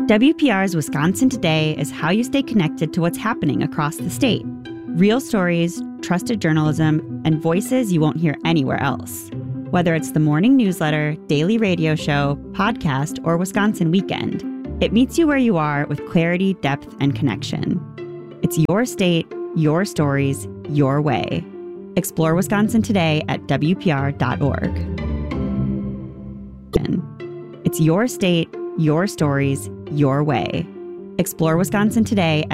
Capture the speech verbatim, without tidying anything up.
W P R's Wisconsin Today is how you stay connected to what's happening across the state. Real stories, trusted journalism, and voices you won't hear anywhere else. Whether it's the morning newsletter, daily radio show, podcast, or Wisconsin Weekend, it meets you where you are with clarity, depth, and connection. It's your state, your stories, your way. Explore Wisconsin Today at W P R dot org. It's your state, your stories, your way. Explore Wisconsin Today at